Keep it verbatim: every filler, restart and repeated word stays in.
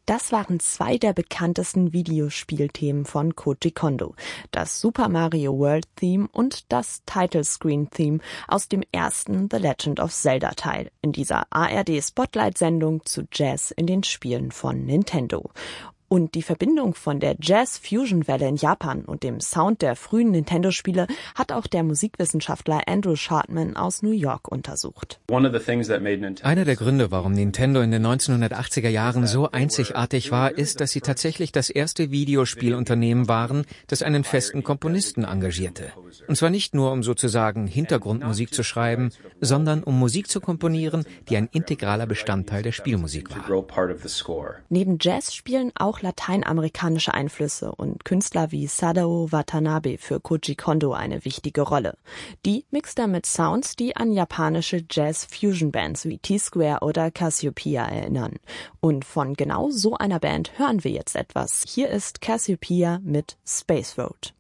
Das waren zwei der bekanntesten Videospielthemen von Koji Kondo. Das Super Mario World Theme und das Title Screen Theme aus dem ersten The Legend of Zelda Teil in dieser A R D Spotlight Sendung zu Jazz in den Spielen von Nintendo. Und die Verbindung von der Jazz-Fusion-Welle in Japan und dem Sound der frühen Nintendo-Spiele hat auch der Musikwissenschaftler Andrew Schartman aus New York untersucht. Einer der Gründe, warum Nintendo in den neunzehnhundertachtziger Jahren so einzigartig war, ist, dass sie tatsächlich das erste Videospielunternehmen waren, das einen festen Komponisten engagierte. Und zwar nicht nur, um sozusagen Hintergrundmusik zu schreiben, sondern um Musik zu komponieren, die ein integraler Bestandteil der Spielmusik war. Neben Jazz spielen auch lateinamerikanische Einflüsse und Künstler wie Sadao Watanabe für Koji Kondo eine wichtige Rolle. Die mixt er mit Sounds, die an japanische Jazz-Fusion-Bands wie T-Square oder Cassiopeia erinnern. Und von genau so einer Band hören wir jetzt etwas. Hier ist Cassiopeia mit Space Road.